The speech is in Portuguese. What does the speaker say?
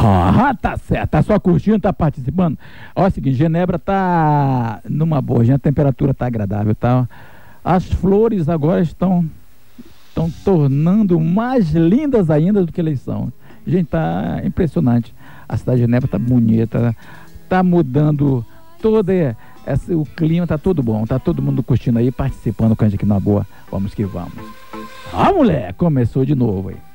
Ah, tá certo. Tá só curtindo, tá participando. Ó, é o seguinte, Genebra tá numa boa, já a temperatura tá agradável, tá? As flores agora estão tornando mais lindas ainda do que eles são. Gente, tá impressionante. A cidade de Genebra tá bonita, tá mudando todo o clima, tá tudo bom, tá todo mundo curtindo aí, participando com a gente aqui na boa. Vamos que vamos. Ah, mulher, começou de novo aí.